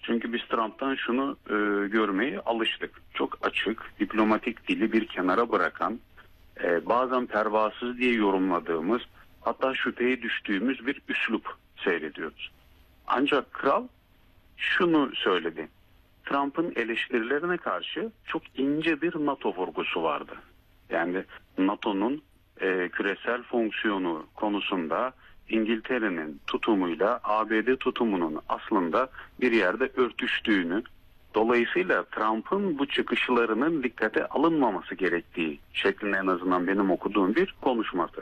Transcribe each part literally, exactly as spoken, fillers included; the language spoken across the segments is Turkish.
Çünkü biz Trump'tan şunu e, görmeye alıştık. Çok açık, diplomatik dili bir kenara bırakan, e, bazen pervasız diye yorumladığımız, hatta şüpheye düştüğümüz bir üslup seyrediyoruz. Ancak kral şunu söyledi. Trump'ın eleştirilerine karşı çok ince bir NATO vurgusu vardı. Yani NATO'nun e, küresel fonksiyonu konusunda İngiltere'nin tutumuyla A B D tutumunun aslında bir yerde örtüştüğünü, dolayısıyla Trump'ın bu çıkışlarının dikkate alınmaması gerektiği şeklinde en azından benim okuduğum bir konuşması.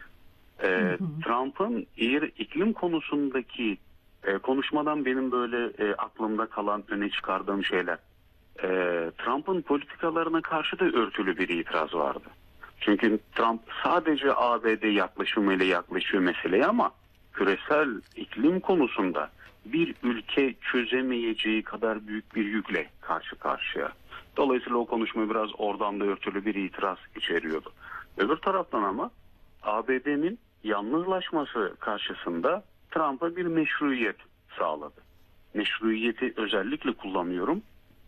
E, Trump'ın eğer iklim konusundaki e, konuşmadan benim böyle e, aklımda kalan, öne çıkardığım şeyler, e, Trump'ın politikalarına karşı da örtülü bir itiraz vardı. Çünkü Trump sadece A B D yaklaşımıyla yaklaşıyor meseleye ama küresel iklim konusunda bir ülke çözemeyeceği kadar büyük bir yükle karşı karşıya. Dolayısıyla o konuşma biraz oradan da örtülü bir itiraz içeriyordu. Öbür taraftan ama A B D'nin yalnızlaşması karşısında Trump'a bir meşruiyet sağladı. Meşruiyeti özellikle kullanıyorum.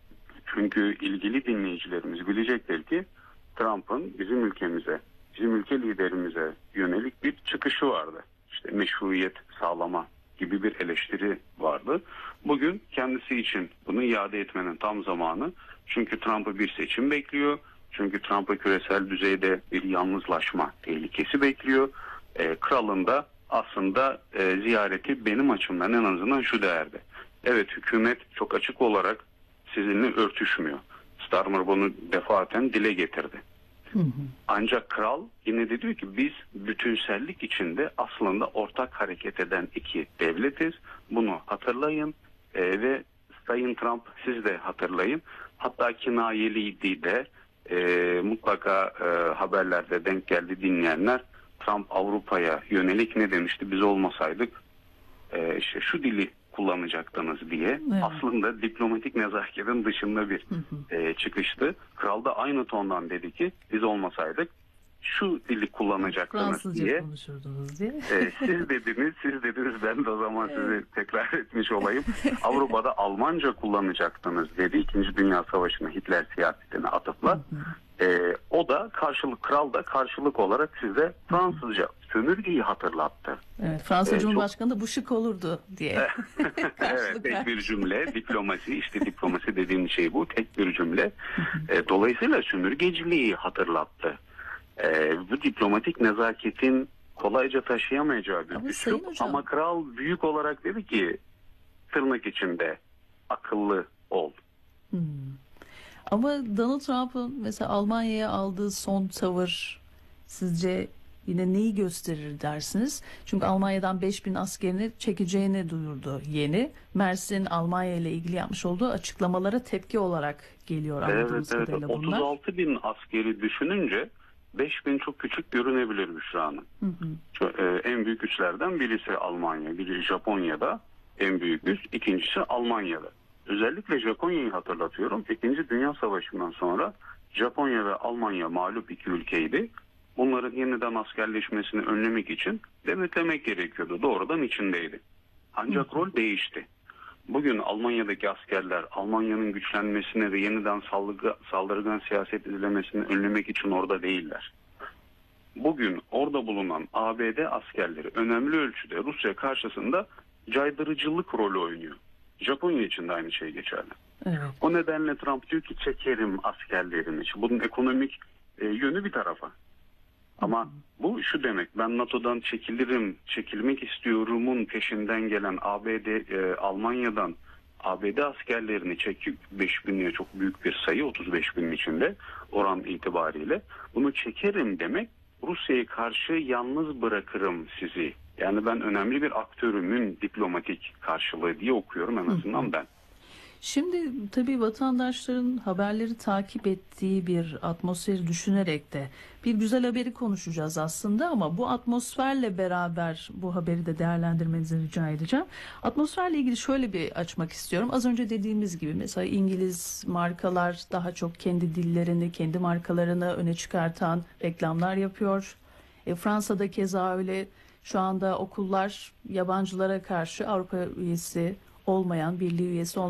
Çünkü ilgili dinleyicilerimiz bilecekler ki Trump'ın bizim ülkemize, bizim ülke liderimize yönelik bir çıkışı vardı. İşte meşruiyet sağlama gibi bir eleştiri vardı. Bugün kendisi için bunu iade etmenin tam zamanı. Çünkü Trump'ı bir seçim bekliyor. Çünkü Trump'ı küresel düzeyde bir yalnızlaşma tehlikesi bekliyor. E, kralın da aslında e, ziyareti benim açımdan en azından şu değerde. Evet, hükümet çok açık olarak sizinle örtüşmüyor. Starmer bunu defaten dile getirdi. Hı hı. Ancak kral yine de diyor ki biz bütünsellik içinde aslında ortak hareket eden iki devletiz. Bunu hatırlayın e, ve Sayın Trump siz de hatırlayın. Hatta kinayeliydi de e, mutlaka e, haberlerde denk geldi dinleyenler. Trump Avrupa'ya yönelik ne demişti? Biz olmasaydık e, işte şu dili kullanacaktınız diye. Evet. Aslında diplomatik nezaketin dışında bir hı hı. E, çıkıştı. Kral da aynı tondan dedi ki biz olmasaydık şu dili kullanacaktınız Fransızca diye. konuşurdunuz diye. E, siz dediniz, siz dediniz ben de o zaman evet. sizi tekrar etmiş olayım. Avrupa'da Almanca kullanacaktınız dedi. İkinci Dünya Savaşı'nı Hitler siyasetine atıfla. Hı hı. E, o da karşılık, kral da karşılık olarak size Fransızca sömürgeyi hatırlattı. Evet, Fransa ee, Cumhurbaşkanı da bu şık olurdu diye. Evet, tek bir cümle, diplomasi, işte diplomasi dediğim şey bu, tek bir cümle. e, dolayısıyla sömürgeciliği hatırlattı. E, bu diplomatik nezaketin kolayca taşıyamayacağı bir üslup ama kral büyük olarak dedi ki tırnak içinde akıllı ol. Hmm. Ama Donald Trump'ın mesela Almanya'ya aldığı son tavır sizce yine neyi gösterir dersiniz? Çünkü Almanya'dan beş bin askerini çekeceğini duyurdu yeni. Mersin Almanya ile ilgili yapmış olduğu açıklamalara tepki olarak geliyor anladığımız evet, kadarıyla evet. bunlar. otuz altı bin askeri düşününce beş bin çok küçük görünebilir Büşra Hanım. Hı hı. En büyük üslerden birisi Almanya, biri Japonya'da en büyük üs, ikincisi Almanya'da. Özellikle Japonya'yı hatırlatıyorum. İkinci Dünya Savaşı'ndan sonra Japonya ve Almanya mağlup iki ülkeydi. Bunların yeniden askerleşmesini önlemek için denetlemek gerekiyordu. Doğrudan içindeydi. Ancak rol değişti. Bugün Almanya'daki askerler Almanya'nın güçlenmesine ve yeniden saldırı, saldırgan siyaset izlemesini önlemek için orada değiller. Bugün orada bulunan A B D askerleri önemli ölçüde Rusya karşısında caydırıcılık rolü oynuyor. Japonya için de aynı şey geçerli. Evet. O nedenle Trump diyor ki çekerim askerlerimi. Bunun ekonomik e, yönü bir tarafa. Ama bu şu demek, ben NATO'dan çekilirim, çekilmek istiyorumun peşinden gelen A B D, e, Almanya'dan A B D askerlerini çekip beş binliğe çok büyük bir sayı, otuz beş binin içinde oran itibariyle bunu çekerim demek, Rusya'ya karşı yalnız bırakırım sizi. Yani ben önemli bir aktörümün diplomatik karşılığı diye okuyorum en azından ben. Şimdi tabii vatandaşların haberleri takip ettiği bir atmosferi düşünerek de bir güzel haberi konuşacağız aslında ama bu atmosferle beraber bu haberi de değerlendirmenizi rica edeceğim. Atmosferle ilgili şöyle bir açmak istiyorum. Az önce dediğimiz gibi mesela İngiliz markalar daha çok kendi dillerini, kendi markalarını öne çıkartan reklamlar yapıyor. E, Fransa'da keza öyle. Şu anda okullar yabancılara karşı Avrupa üyesi olmayan, birliği üyesi olmayan